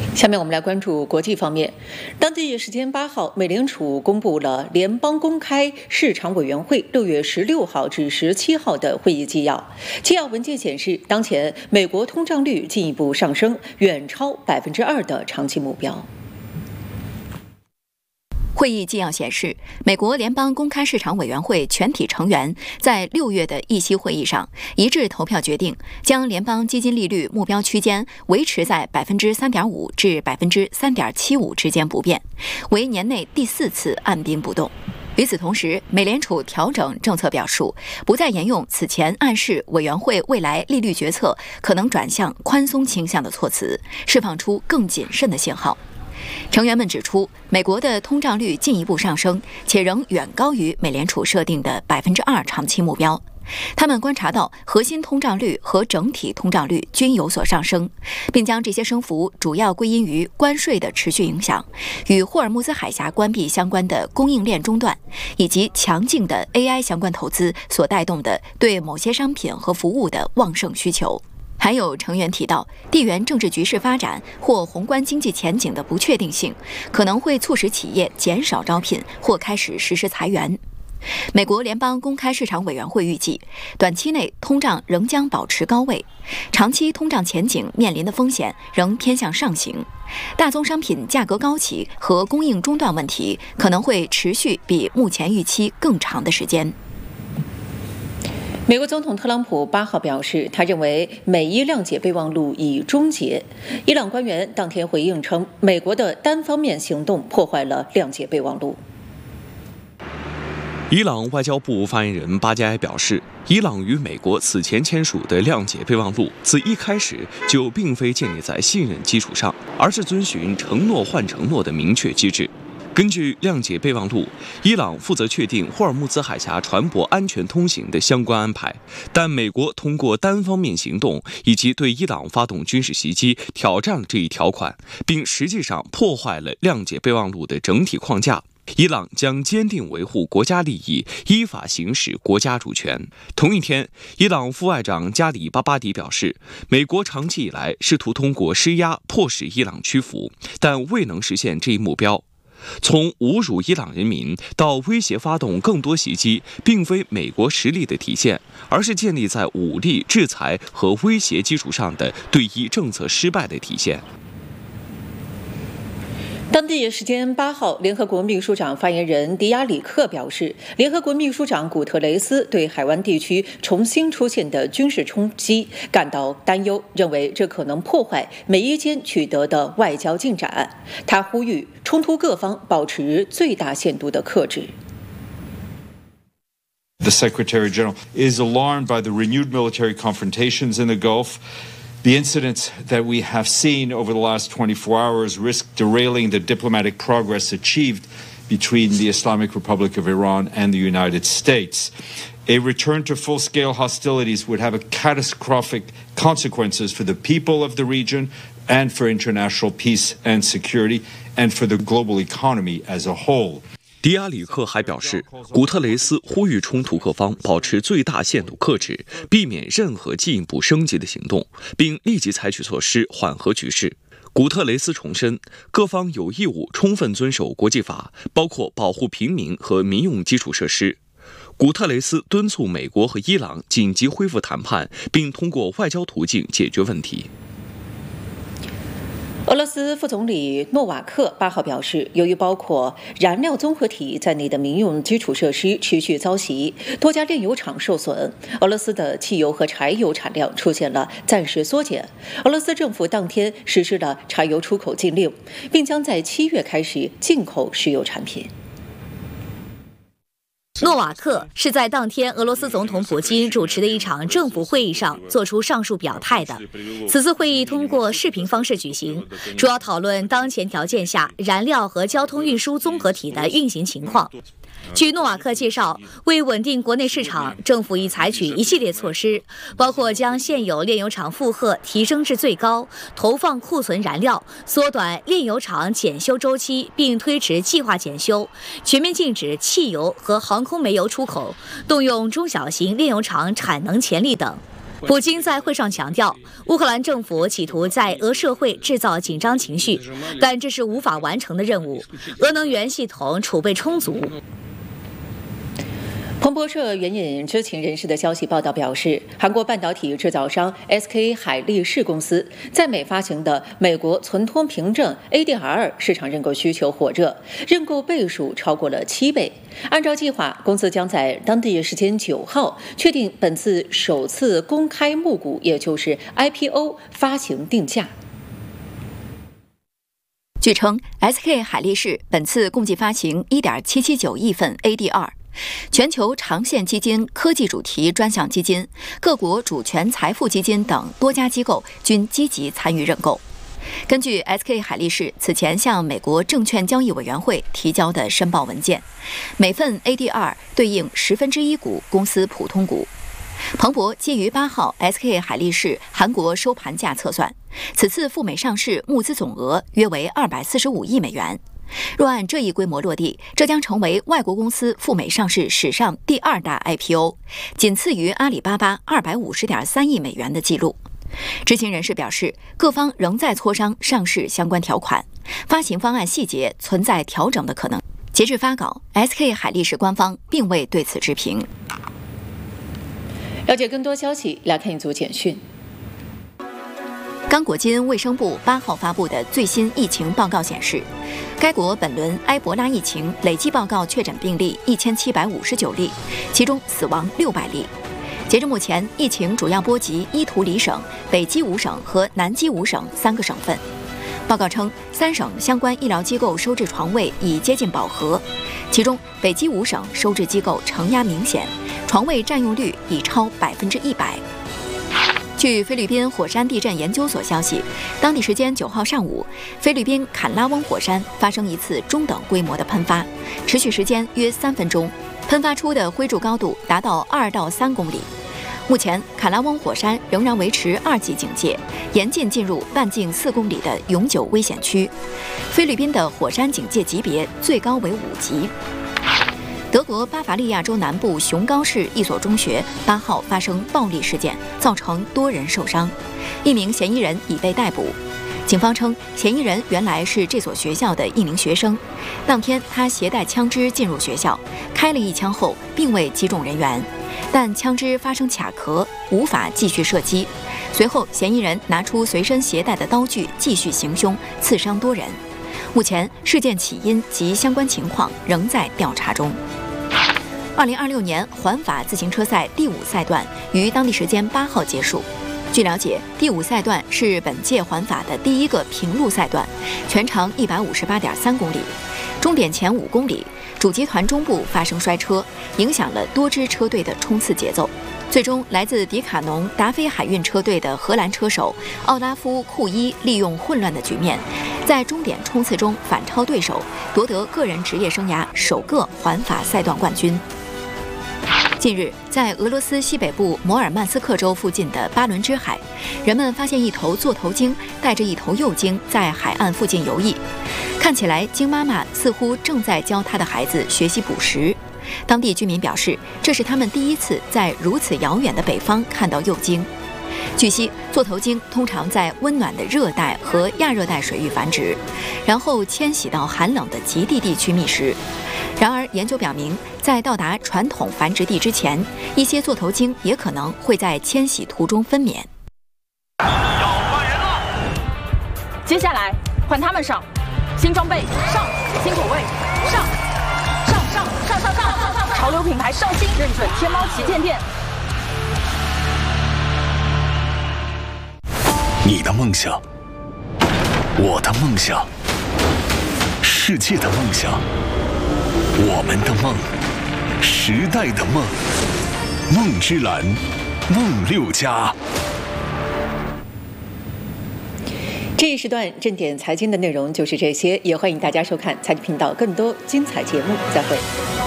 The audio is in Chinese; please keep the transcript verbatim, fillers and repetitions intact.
下面我们来关注国际方面。当地时间八号，美联储公布了联邦公开市场委员会六月十六号至十七号的会议纪要。纪要文件显示，当前美国通胀率进一步上升，远超百分之二的长期目标。 会议纪要显示，美国联邦公开市场委员会全体成员在六月的议息会议上一致投票决定，将联邦基金利率目标区间维持在百分之三点五至百分之三点七五之间不变，为年内第四次按兵不动。与此同时，美联储调整政策表述，不再沿用此前暗示委员会未来利率决策可能转向宽松倾向的措辞，释放出更谨慎的信号。成员们指出，美国的通胀率进一步上升，且仍远高于美联储设定的百分之二长期目标。他们观察到核心通胀率和整体通胀率均有所上升，并将这些升幅主要归因于关税的持续影响、与霍尔木兹海峡关闭相关的供应链中断，以及强劲的 A I 相关投资所带动的对某些商品和服务的旺盛需求。还有成员提到，地缘政治局势发展或宏观经济前景的不确定性，可能会促使企业减少招聘或开始实施裁员。美国联邦公开市场委员会预计，短期内通胀仍将保持高位，长期通胀前景面临的风险仍偏向上行。大宗商品价格高企和供应中断问题可能会持续比目前预期更长的时间。 美国总统特朗普八号表示，他认为美伊谅解备忘录已终结。伊朗官员当天回应称，美国的单方面行动破坏了谅解备忘录。 伊朗外交部发言人巴加埃表示，伊朗与美国此前签署的谅解备忘录自一开始就并非建立在信任基础上，而是遵循承诺换承诺的明确机制。根据谅解备忘录，伊朗负责确定霍尔木兹海峡船舶安全通行的相关安排，但美国通过单方面行动以及对伊朗发动军事袭击，挑战了这一条款，并实际上破坏了谅解备忘录的整体框架。伊朗将坚定维护国家利益，依法行使国家主权。同一天，伊朗副外长加里巴巴迪表示，美国长期以来试图通过施压迫使伊朗屈服，但未能实现这一目标。从侮辱伊朗人民到威胁发动更多袭击，并非美国实力的体现，而是建立在武力、制裁和威胁基础上的对伊政策失败的体现。 当地时间八号，联合国秘书长发言人迪亚里克表示，联合国秘书长古特雷斯对海湾地区重新出现的军事冲击感到担忧，认为这可能破坏美伊间取得的外交进展。他呼吁冲突各方保持最大限度的克制。 The Secretary General is alarmed by the renewed military confrontations in the Gulf.The incidents that we have seen over the last twenty-four hours risk derailing the diplomatic progress achieved between the Islamic Republic of Iran and the United States. A return to full-scale hostilities would have a catastrophic consequences for the people of the region and for international peace and security and for the global economy as a whole. 迪亚里克还表示，古特雷斯呼吁冲突各方保持最大限度克制，避免任何进一步升级的行动，并立即采取措施缓和局势。古特雷斯重申，各方有义务充分遵守国际法，包括保护平民和民用基础设施。古特雷斯敦促美国和伊朗紧急恢复谈判，并通过外交途径解决问题。 俄罗斯副总理诺瓦克八号表示，由于包括燃料综合体在内的民用基础设施持续遭袭，多家炼油厂受损，俄罗斯的汽油和柴油产量出现了暂时缩减。俄罗斯政府当天实施了柴油出口禁令，并将在七月开始进口石油产品。 诺瓦克是在当天俄罗斯总统普京主持的一场政府会议上做出上述表态的。此次会议通过视频方式举行，主要讨论当前条件下燃料和交通运输综合体的运行情况。据诺瓦克介绍，为稳定国内市场，政府已采取一系列措施，包括将现有炼油厂负荷提升至最高，投放库存燃料，缩短炼油厂检修周期，并推迟计划检修，全面禁止汽油和航空煤油出口，动用中小型炼油厂产能潜力等。 普京在会上强调，乌克兰政府企图在俄社会制造紧张情绪，但这是无法完成的任务。俄能源系统储备充足。 彭博社援引知情人士的消息报道表示，韩国半导体制造商 S K 海力士公司在美发行的美国存通凭证 A D R 市场认购需求火热，认购倍数超过了七倍。按照计划，公司将在当地时间九号确定本次首次公开募股，也就是 I P O 发行定价。 据称 ，S K 海力士本次共计发行 一点七七九亿份 A D R。全球长线基金、科技主题专项基金、各国主权财富基金等多家机构均积极参与认购。根据 S K 海力士此前向美国证券交易委员会提交的申报文件，每份 A D R 对应十分之一股公司普通股。彭博基于八号 S K 海力士韩国收盘价测算，此次赴美上市募资总额约为二百四十五亿美元。若按这一规模落地，这将成为外国公司赴美上市史上第二大 I P O， 仅次于阿里巴巴二百五十点三亿美元的记录。知情人士表示，各方仍在磋商上市相关条款，发行方案细节存在调整的可能。截至发稿 ，S K 海力士官方并未对此置评。 了解更多消息，来看一组简讯。 刚果金卫生部八号发布的最新疫情报告显示，该国本轮埃博拉疫情累计报告确诊病例一千七百五十九例，其中死亡六百例。截至目前，疫情主要波及伊图里省、北基伍省和南基伍省三个省份。报告称，三省相关医疗机构收治床位已接近饱和，其中北基伍省收治机构承压明显，床位占用率已超百分之一百。据菲律宾火山地震研究所消息，当地时间九号上午，菲律宾坎拉翁火山发生一次中等规模的喷发，持续时间约三分钟，喷发出的灰柱高度达到二到三公里。目前，坎拉翁火山仍然维持二级警戒，严禁进入半径四公里的永久危险区。菲律宾的火山警戒级别最高为五级。德国巴伐利亚州南部熊高市一所中学八号发生暴力事件，造成多人受伤，一名嫌疑人已被逮捕。警方称，嫌疑人原来是这所学校的一名学生，当天他携带枪支进入学校，开了一枪后并未击中人员，但枪支发生卡壳，无法继续射击。随后，嫌疑人拿出随身携带的刀具继续行凶，刺伤多人。目前，事件起因及相关情况仍在调查中。二零二六年环法自行车赛第五赛段于当地时间八号结束。据了解，第五赛段是本届环法的第一个平路赛段，全长一百五十八点三公里。终点前五公里，主集团中部发生摔车，影响了多支车队的冲刺节奏。最终，来自迪卡侬达菲海运车队的荷兰车手奥拉夫·库伊利用混乱的局面，在终点冲刺中反超对手，夺得个人职业生涯首个环法赛段冠军。近日，在俄罗斯西北部摩尔曼斯克州附近的巴伦支海，人们发现一头座头鲸带着一头幼鲸在海岸附近游弋，看起来鲸妈妈似乎正在教它的孩子学习捕食。当地居民表示，这是他们第一次在如此遥远的北方看到幼鲸。据悉，座头鲸通常在温暖的热带和亚热带水域繁殖，然后迁徙到寒冷的极地地区觅食。然而，研究表明，在到达传统繁殖地之前，一些座头鲸也可能会在迁徙途中分娩。 要换人了，接下来换他们上，新装备上，新口味上，上上上上上，潮流品牌上新，认准天猫旗舰店。 你的梦想，我的梦想，世界的梦想，我们的梦，时代的梦，梦之蓝，梦六家。 这一时段正点财经的内容就是这些，也欢迎大家收看财经频道更多精彩节目，再会。